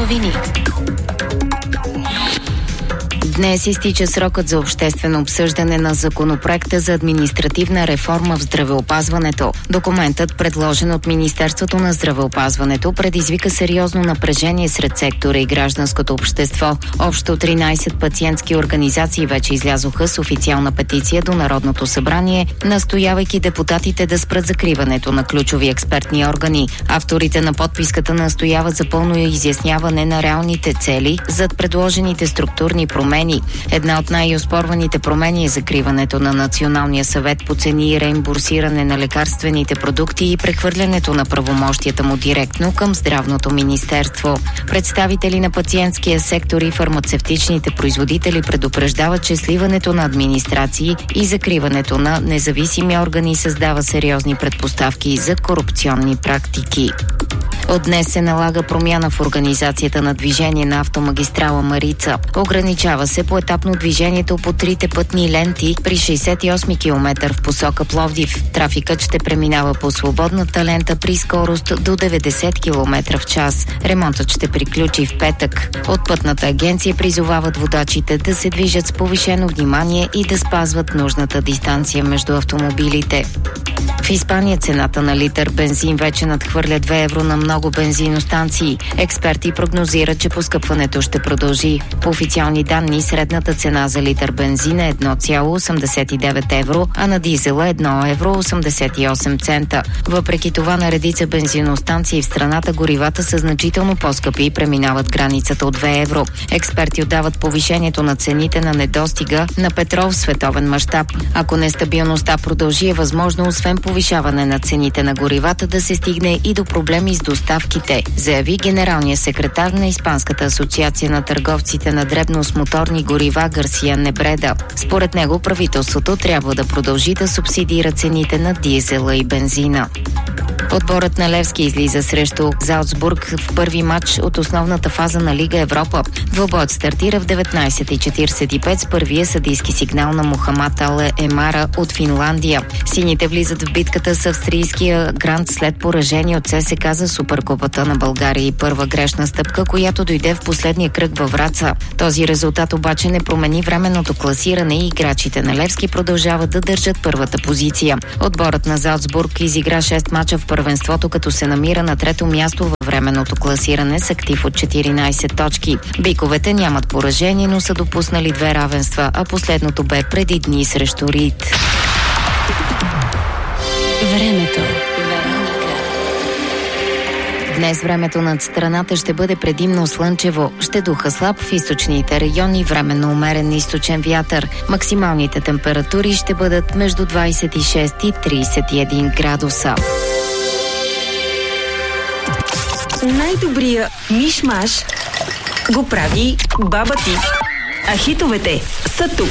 новини. Днес изтича срокът за обществено обсъждане на законопроекта за административна реформа в здравеопазването. Документът, предложен от Министерството на здравеопазването, предизвика сериозно напрежение сред сектора и гражданското общество. Общо 13 пациентски организации вече излязоха с официална петиция до Народното събрание, настоявайки депутатите да спрат закриването на ключови експертни органи. Авторите на подписката настояват за пълно изясняване на реалните цели зад предложените структурни промени. Една от най-оспорваните промени е закриването на Националния съвет по цени и реимбурсиране на лекарствените продукти и прехвърлянето на правомощията му директно към Здравното министерство. Представители на пациентския сектор и фармацевтичните производители предупреждават, че сливането на администрации и закриването на независими органи създава сериозни предпоставки за корупционни практики. От днес се налага промяна в организацията на движение на автомагистрала Марица. Ограничава се поетапно движението по трите пътни ленти при 68 км в посока Пловдив. Трафикът ще преминава по свободната лента при скорост до 90 км в час. Ремонтът ще приключи в петък. От Пътната агенция призовават водачите да се движат с повишено внимание и да спазват нужната дистанция между автомобилите. В Испания цената на литър бензин вече надхвърля 2 евро на много бензиностанции. Експерти прогнозират, че поскъпването ще продължи. По официални данни средната цена за литър бензин е 1,89 евро, а на дизела 1 евро 88 цента. Въпреки това на редица бензиностанции в страната горивата са значително по-скъпи и преминават границата от 2 евро. Експерти отдават повишението на цените на недостига на петрол в световен мащаб. Ако нестабилността продължи, е възможно освен повишаване на цените на горивата да се стигне и до проблеми с доставките, заяви генералният секретар на Испанската асоциация на търговците на дребно с моторни горива Гарсия Небреда. Според него правителството трябва да продължи да субсидира цените на дизела и бензина. Отборът на Левски излиза срещу Залцбург в първи матч от основната фаза на Лига Европа. Двобоят стартира в 19:45 с първия съдийски сигнал на Мухамад Ал Емара от Финландия. Сините влизат в битката с австрийския грант след поражение от ССК за Суперкупата на България и първа грешна стъпка, която дойде в последния кръг във Враца. Този резултат обаче не промени временното класиране и играчите на Левски продължават да държат първата позиция. Отборът на Залцбург изигра 6 мача в първенството, като се намира на трето място във временното класиране с актив от 14 точки. Биковете нямат поражение, но са допуснали 2 равенства, а последното бе преди дни срещу Рид. Времето. Днес времето над страната ще бъде предимно слънчево. Ще духа слаб в източните райони, временно умерен източен вятър. Максималните температури ще бъдат между 26 и 31 градуса. Най-добрия миш-маш го прави баба ти. А хитовете са тук.